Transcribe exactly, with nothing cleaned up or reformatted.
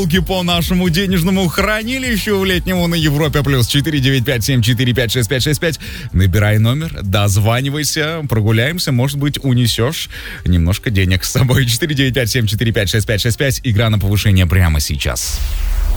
по нашему денежному хранилищу летнему на Европе плюс четыре девять пять семь четыре пять шесть пять шесть пять. Набирай номер, дозванивайся, прогуляемся, может быть, унесешь немножко денег с собой. четыре девять пять семь четыре пять шесть пять шесть пять. Игра на повышение прямо сейчас.